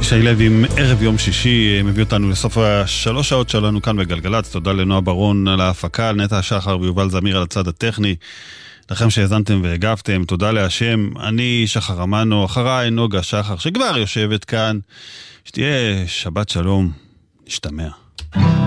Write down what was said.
שי לוי עם ערב יום שישי מביא אותנו לסוף 3 שעות שלנו כאן בגלגלץ. תודה לנועה ברון על ההפקה, נטע שחר ויובל זמיר על הצד הטכני. לכם שהזנתם והגבתם, תודה להשם. אני שחר אמנו, אחריי נוגה שחר שכבר יושבת כאן. שתהיה שבת שלום, נשתמע.